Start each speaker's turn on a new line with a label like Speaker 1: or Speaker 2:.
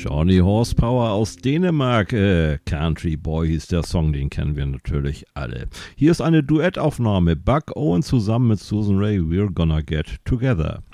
Speaker 1: Johnny Horsepower aus Dänemark. Country Boy hieß der Song, den kennen wir natürlich alle. Hier ist eine Duettaufnahme. Buck Owen zusammen mit Susan Ray, We're Gonna Get Together.